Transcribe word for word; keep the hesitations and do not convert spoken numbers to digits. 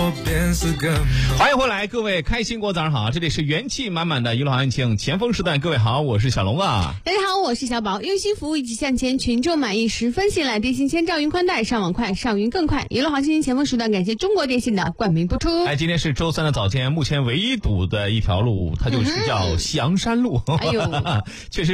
我便是个梦。 欢迎回来，各位开心果早上好，这里是元气满满的娱乐行情前锋时代，各位好，我是小龙啊。 大家好，我是小宝，用心服务一起向前，群众满意十分信赖，电信千兆云宽带，上网快，上云更快。娱乐行情前锋时段，感谢中国电信的冠名播出。 哎，今天是周三的早间，目前唯一堵的一条路，它就是叫祥山路。 哎呦， 确实。